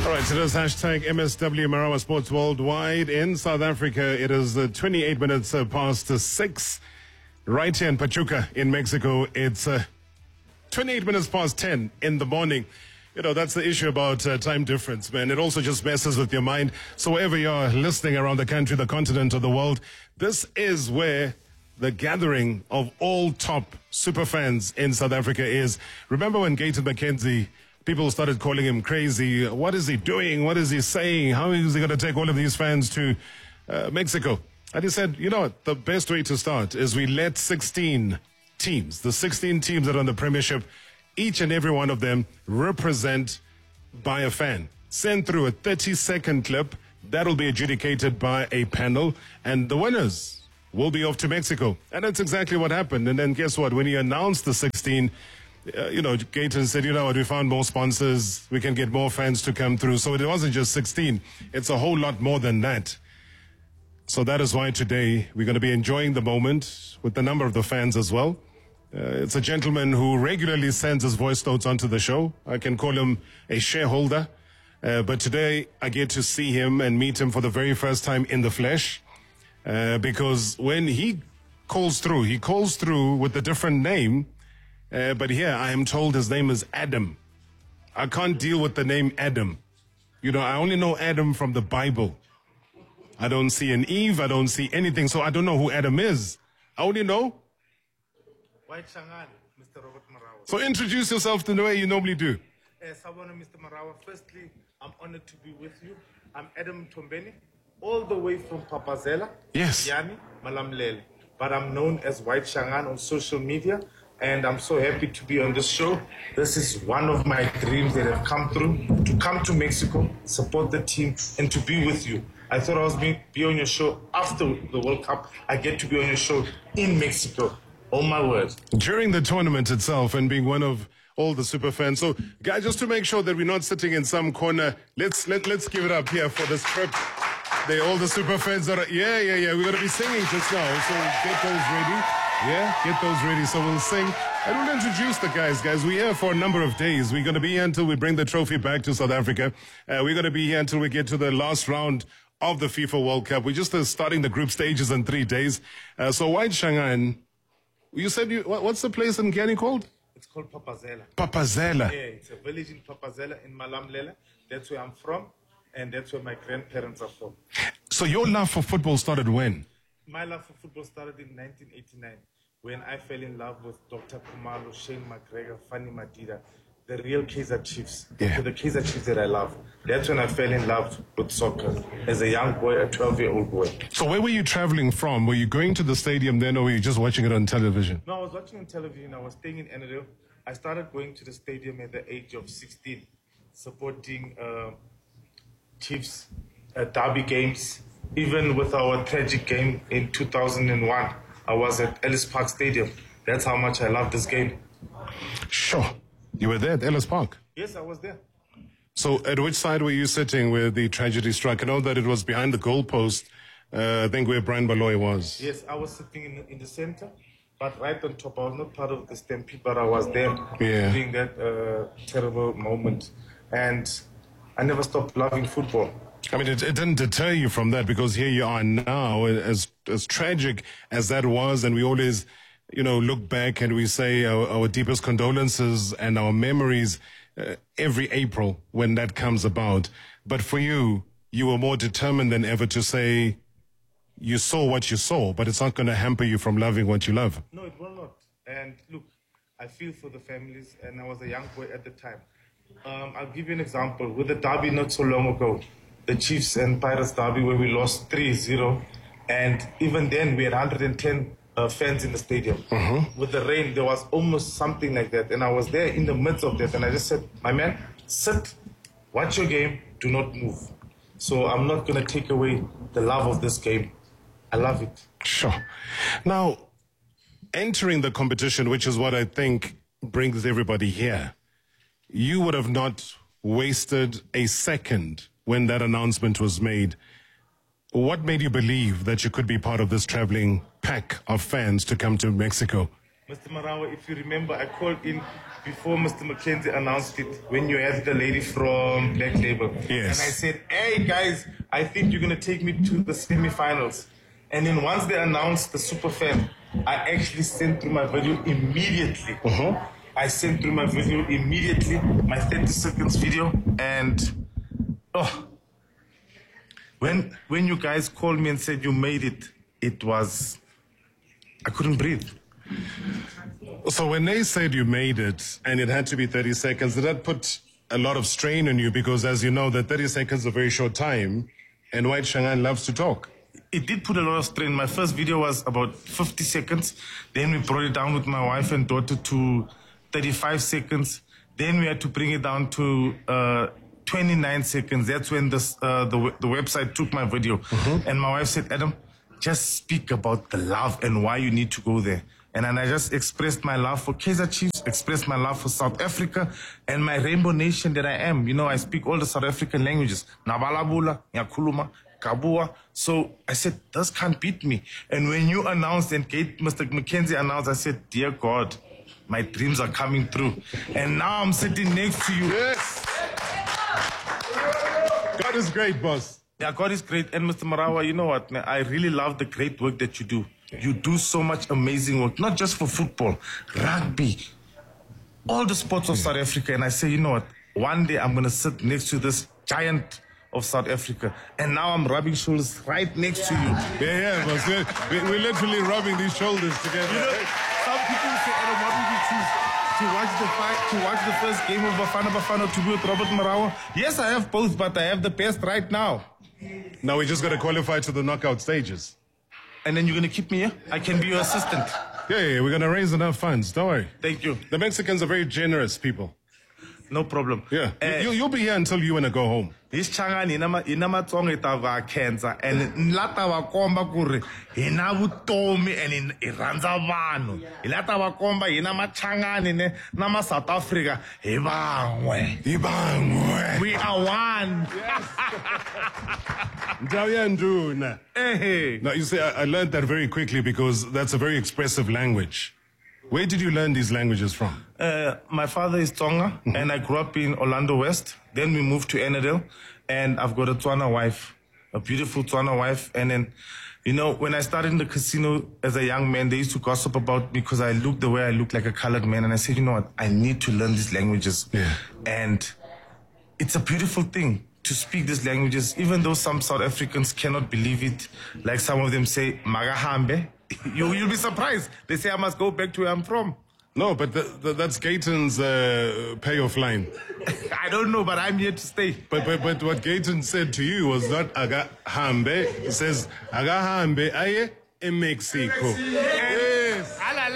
All right, so it is hashtag MSW Marawa Sports Worldwide. In South Africa, it is 28 minutes past 6. Right here in Pachuca in Mexico, it's 28 minutes past 10 in the morning. You know, that's the issue about time difference, man. It also just messes with your mind. So wherever you are listening around the country, the continent, or the world, this is where the gathering of all top super fans in South Africa is. Remember when Gayton McKenzie, people started calling him crazy. What is he doing? What is he saying? How is he going to take all of these fans to Mexico? And he said, you know what, the best way to start is we let 16 teams, the 16 teams that are on the Premiership, each and every one of them represent by a fan. Send through a 30-second clip. That'll be adjudicated by a panel. And the winners will be off to Mexico. And that's exactly what happened. And then guess what? When he announced the 16, Gayton said, you know what, we found more sponsors. We can get more fans to come through. So it wasn't just 16. It's a whole lot more than that. So that is why today we're going to be enjoying the moment with the number of the fans as well. It's a gentleman who regularly sends his voice notes onto the show. I can call him a shareholder. But today I get to see him and meet him for the very first time in the flesh. Because when he calls through with a different name. But here I am told his name is Adam. I can't deal with the name Adam. You know, I only know Adam from the Bible. I don't see an Eve. I don't see anything. So I don't know who Adam is. I only know White Shangan, Mr. Robert Marawa. So introduce yourself the way you normally do. Sabona, Mr. Marawa. Firstly, I'm honored to be with you. I'm Adam Tombeni, all the way from Papazela, Yes. Yani, Malamlele. But I'm known as White Shangan on social media, and I'm so happy to be on this show. This is one of my dreams that have come through, to come to Mexico, support the team, and to be with you. I thought I was going to be on your show after the World Cup. I get to be on your show in Mexico. Oh, my word. During the tournament itself and being one of all the super fans. So, guys, just to make sure that we're not sitting in some corner, let's give it up here for this trip. All the super fans that are, yeah. We're going to be singing just now. So get those ready. Yeah, get those ready. So we'll sing. And we'll introduce the guys. Guys, we're here for a number of days. We're going to be here until we bring the trophy back to South Africa. We're going to be here until we get to the last round of the FIFA World Cup. We're just starting the group stages in 3 days. So White Shangan, you said what's the place in Guyana called? It's called Papazela. Papazela. Yeah, it's a village in Papazela in Malamlele. That's where I'm from, and that's where my grandparents are from. So your love for football started when? My love for football started in 1989 when I fell in love with Dr. Khumalo, Shane McGregor, Fanny Madida, the real Kaizer Chiefs. Yeah. So the Kaizer Chiefs that I love. That's when I fell in love with soccer as a young boy, a 12-year-old boy. So where were you traveling from? Were you going to the stadium then, or were you just watching it on television? No, I was watching on television. I was staying in Annandale. I started going to the stadium at the age of 16, supporting Chiefs derby games. Even with our tragic game in 2001, I was at Ellis Park Stadium. That's how much I love this game. Sure. You were there at Ellis Park? Yes, I was there. So at which side were you sitting where the tragedy struck? I know that it was behind the goalpost, I think where Brian Baloyi was. Yes, I was sitting in the center, but right on top. I was not part of the stampede, but I was there during that terrible moment. And I never stopped loving football. I mean, it didn't deter you from that, because here you are now, as tragic as that was, and we always, look back and we say our deepest condolences and our memories every April when that comes about. But for you, you were more determined than ever to say you saw what you saw, but it's not going to hamper you from loving what you love. No, it will not. And look, I feel for the families, and I was a young boy at the time. I'll give you an example. With the derby not so long ago, the Chiefs and Pirates derby, where we lost 3-0, and even then we had 110 fans in the stadium. With the rain, there was almost something like that, and I was there in the midst of that, and I just said, my man, sit, watch your game, do not move. So I'm not going to take away the love of this game. I love it. Sure. Now, entering the competition, which is what I think brings everybody here, you would have not wasted a second when that announcement was made. What made you believe that you could be part of this traveling pack of fans to come to Mexico? Mr. Marawa, if you remember, I called in before Mr. Mackenzie announced it when you had the lady from Black Label. Yes. And I said, hey guys, I think you're going to take me to the semi-finals. And then once they announced the super fan, I actually sent through my video immediately. I sent through my video immediately, my 30 seconds video, and when you guys called me and said you made it, it was, I couldn't breathe. So when they said you made it and it had to be 30 seconds, did that put a lot of strain on you? Because as you know, that 30 seconds is a very short time, and White Shangaan loves to talk. It did put a lot of strain. My first video was about 50 seconds. Then we brought it down with my wife and daughter to 35 seconds. Then we had to bring it down to 29 seconds. That's when the website took my video. And my wife said, Adam, just speak about the love and why you need to go there. And then I just expressed my love for Kaizer Chiefs, expressed my love for South Africa and my rainbow nation that I am. You know, I speak all the South African languages. Nabalabula, Nyakuluma, Kabua. So I said, this can't beat me. And when you announced and Mr. Mackenzie announced, I said, dear God, my dreams are coming through. And now I'm sitting next to you. Yes. God is great, boss. Yeah, God is great. And Mr. Marawa, you know what, man? I really love the great work that you do. You do so much amazing work, not just for football, rugby, all the sports of South Africa. And I say, you know what, one day I'm going to sit next to this giant of South Africa. And now I'm rubbing shoulders right next to you. Yeah, boss. We're literally rubbing these shoulders together. You know, some people say, Adam, what would you choose? To watch the fight, to watch the first game of Bafana Bafana, to be with Robert Marawa? Yes, I have both, but I have the best right now. Now we just got to qualify to the knockout stages. And then you're going to keep me here? I can be your assistant. Yeah, we're going to raise enough funds. Don't worry. Thank you. The Mexicans are very generous people. No problem. Yeah. You'll be here until you want to go home. This Changani inama tsonga itava cancer and nlata wa komba kuri ina vutomi and iranza vanhu. Ilata wa komba ina machangani ne nama South Africa ibangwe. We are one. Ndawuyanduna. Hey. Now you see, I learned that very quickly because that's a very expressive language. Where did you learn these languages from? My father is Tonga, and I grew up in Orlando West. Then we moved to Enedale, and I've got a Tswana wife, a beautiful Tswana wife. And then, you know, when I started in the casino as a young man, they used to gossip about me because I looked the way I look, like a colored man. And I said, you know what, I need to learn these languages. Yeah. And it's a beautiful thing to speak these languages, even though some South Africans cannot believe it. Like some of them say, Magahambe. You'll be surprised. They say I must go back to where I'm from. No, but that's Gayton's payoff line. I don't know, but I'm here to stay. But what Gayton said to you was not aga hambe. He says aga hambe aye in Mexico. Yes.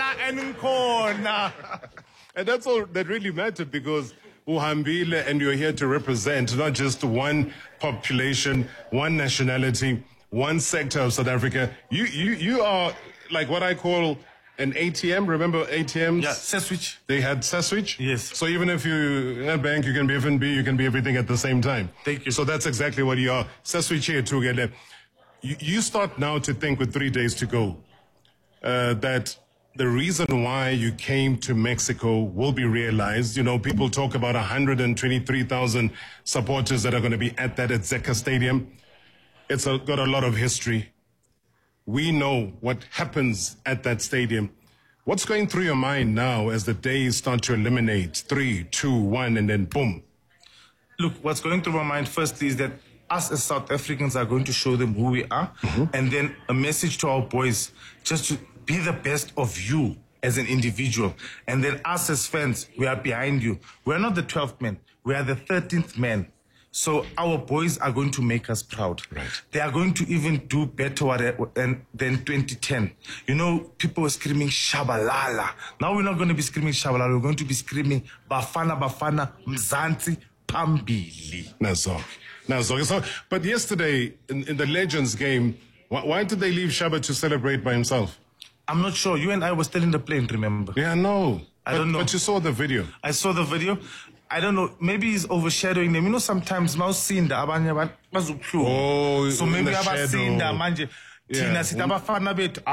And that's all that really mattered because uhambile and you're here to represent not just one population, one nationality, one sector of South Africa. You are like what I call an ATM. Remember ATMs? Yeah, Seswich. They had Seswich? Yes. So even if you're in a bank, you can be F&B, you can be everything at the same time. Thank you. So that's exactly what you are. Seswich here together. You start now to think with 3 days to go that the reason why you came to Mexico will be realized. You know, people talk about 123,000 supporters that are going to be at Zeka Stadium. It's got a lot of history. We know what happens at that stadium. What's going through your mind now as the days start to eliminate 3, 2, 1, and then boom? Look, what's going through my mind first is that us as South Africans are going to show them who we are. And then a message to our boys, just to be the best of you as an individual. And then us as fans, we are behind you. We're not the 12th man. We are the 13th man. So our boys are going to make us proud. Right. They are going to even do better than 2010. You know, people were screaming Shabalala. Now we're not going to be screaming Shabalala. We're going to be screaming Bafana Bafana Mzansi Pambili. Nazok. So, but yesterday in the Legends game, why did they leave Shaba to celebrate by himself? I'm not sure. You and I were still in the plane, remember? Yeah, no. I don't know. But you saw the video. I saw the video. I don't know, maybe he's overshadowing them. You know, sometimes mawusinda abanye abantu Oh, so maybe abasinda manje thina sitabafana bethu abe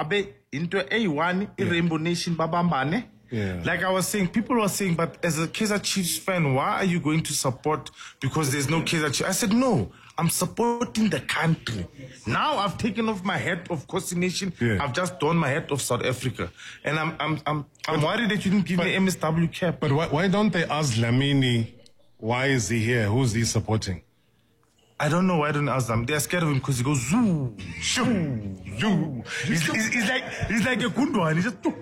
into A1, Rainbow Nation, Babambane. Yeah. Like I was saying, people were saying, but as a Kaizer Chiefs fan, why are you going to support because there's no Kaizer Chiefs? I said, no, I'm supporting the country. Now I've taken off my hat of Kosi Nation. Yeah. I've just donned my hat of South Africa. And I'm worried that you didn't give me MSW cap. But why don't they ask Lamini, why is he here? Who's he supporting? I don't know why I don't ask them. They're scared of him because he goes zoo, shoo, zoo. He's like a Gundwan. He just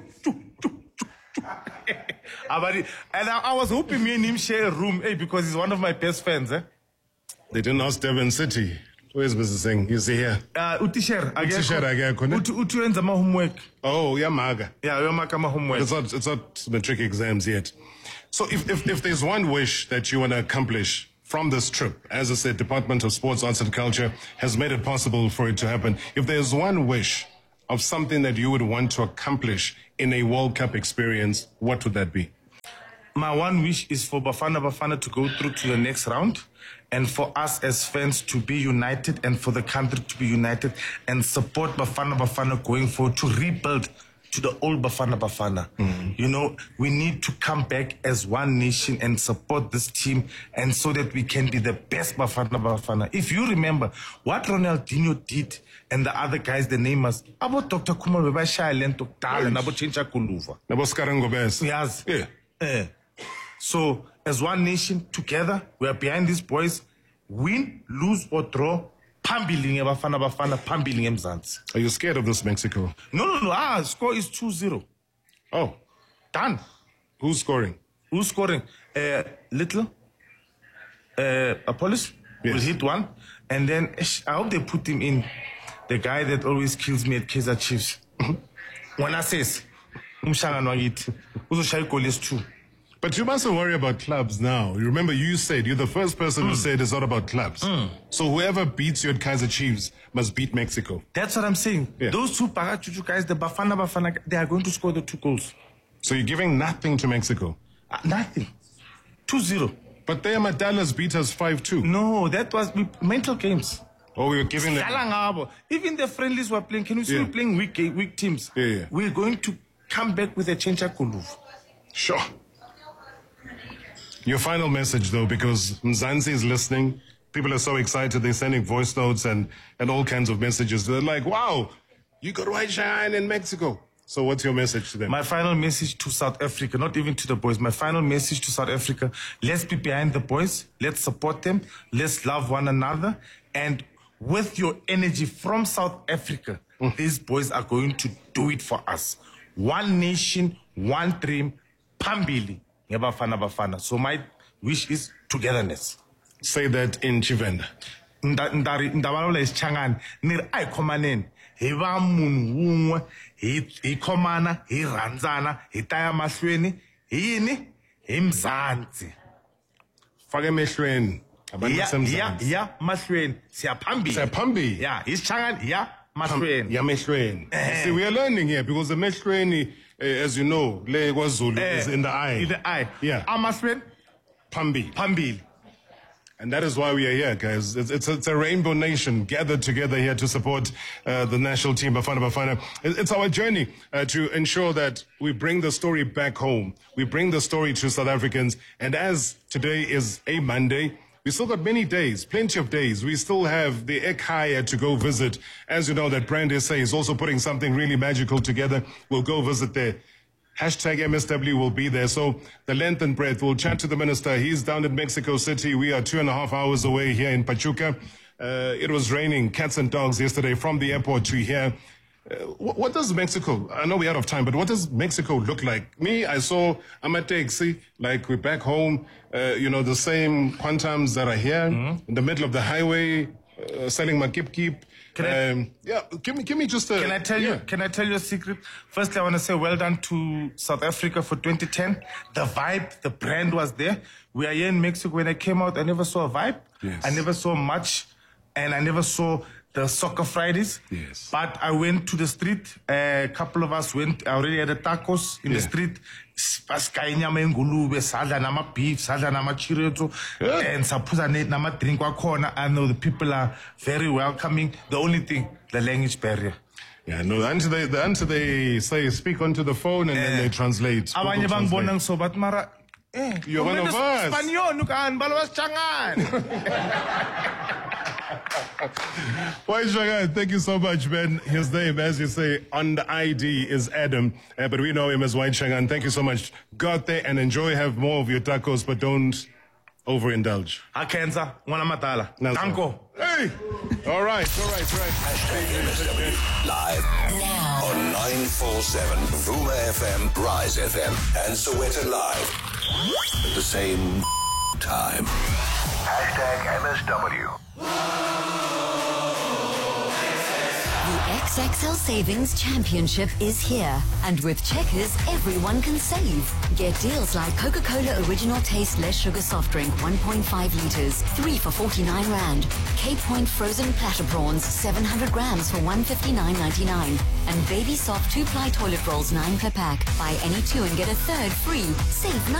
and I was hoping me and him share a room, because he's one of my best friends. They didn't ask Devon City. Where's Mr. Singh? Is he here? Utisher akekho, ne? Utu wenza ma homework. Oh, Yamaga. Yeah, uyamaka ma homework. It's not matric exams yet. So if there's one wish that you want to accomplish from this trip, as I said, Department of Sports, Arts and Culture has made it possible for it to happen. If there's one wish of something that you would want to accomplish in a World Cup experience, what would that be? My one wish is for Bafana to go through to the next round, and for us as fans to be united, and for the country to be united and support Bafana going forward to rebuild to the old Bafana. Mm-hmm. You know, we need to come back as one nation and support this team, and so that we can be the best Bafana. If you remember what Ronaldinho did and the other guys, the namers, about Dr. Kumar Bebasha Lento Tal and about Chincha Kuluva. Yes. Yeah. So, as one nation, together, we are behind these boys. Win, lose, or draw. Pambiling Bafana, Pambiling Mzansi. Are you scared of this, Mexico? No. Score is 2-0. Oh. Done. Who's scoring? Little. Apollos will hit one. And then, I hope they put him in. The guy that always kills me at Kaizer Chiefs. When I says, but you mustn't worry about clubs now. You remember you said, you're the first person who said it's not about clubs. So whoever beats you at Kaizer Chiefs must beat Mexico. That's what I'm saying. Yeah. Those two Pagachuchu guys, the Bafana, they are going to score the 2 goals. So you're giving nothing to Mexico? Nothing. 2-0. But their Dallas beat us 5-2. No, that was mental games. Oh, we were giving them... Even the friendlies were playing. Can you see we're playing weak teams? Yeah. We're going to come back with a change of Kuluv. Sure. Your final message, though, because Mzansi is listening. People are so excited. They're sending voice notes and all kinds of messages. They're like, wow, you got white shine in Mexico. So what's your message to them? My final message to South Africa, not even to the boys. My final message to South Africa, let's be behind the boys. Let's support them. Let's love one another. And with your energy from South Africa, these boys are going to do it for us. One nation, one dream, Pambili. Bafana. So my wish is togetherness. Say that in Chivenda. Ndabalola is Changan. Nir ay komanen. Heva munwungwe. He komana. He ranzana. He taya mahlweni. Yini. Mzansi. Fage mehlweni. Yeah, mahlweni. Siyaphambi. Yeah, he's Changan. Yeah, mahlweni. Yeah, mehlweni. See, we are learning here because the mehlweni, as you know, le KwaZulu is in the eye. In the eye. Yeah. Amahlweni. Phambi. And that is why we are here, guys. It's a rainbow nation gathered together here to support the national team, Bafana. It's our journey to ensure that we bring the story back home. We bring the story to South Africans. And as today is a Monday, we still got many days, plenty of days. We still have the Ekhaya to go visit. As you know, that Brand SA is also putting something really magical together. We'll go visit there. Hashtag MSW will be there. So the length and breadth, we'll chat to the minister. He's down in Mexico City. We are 2.5 hours away here in Pachuca. It was raining cats and dogs yesterday from the airport to here. What does Mexico, I know we're out of time, but what does Mexico look like? Me, I saw, I'm at taxi, like we're back home, the same quantums that are here in the middle of the highway, selling my keep. Give me just a... Can I tell you a secret? Firstly, I want to say well done to South Africa for 2010. The vibe, the brand was there. We are here in Mexico. When I came out, I never saw a vibe. Yes. I never saw much. And I never saw the soccer Fridays. Yes. But I went to the street. A couple of us went. I already had the tacos in the street. Beef, and I know the people are very welcoming. The only thing, the language barrier. Yeah, no, the answer they say speak onto the phone and then they translate. Abanye Google bangibona Translate. ngisobathi mara You're one of us. Spanish kan balwas changan. Why, Shagan, thank you so much, man. His name, as you say, on the ID is Adam, but we know him as White Shangan. Thank you so much. Go out there and enjoy, have more of your tacos, but don't overindulge. Akenza ngwana matala. No, sir. Danko. Hey! All right. MSW live now on 947 Vuma FM, Rise FM, and Soweto Live at the same time. #MSW. The XXL Savings Championship is here. And with Checkers, everyone can save. Get deals like Coca-Cola Original Taste Less Sugar Soft Drink 1.5 litres, 3 for 49 Rand. Cape Point Frozen Platter Prawns, 700 grams for 159.99. And Baby Soft 2-ply toilet rolls 9 per pack. Buy any 2 and get a third free. Save